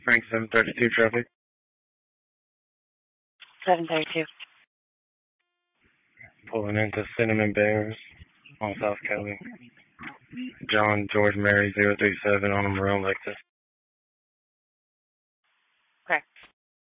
Frank 732 traffic. 732. Pulling into Cinnamon Bears on South Kelly. John George Mary 037 on a Maroon Lexus.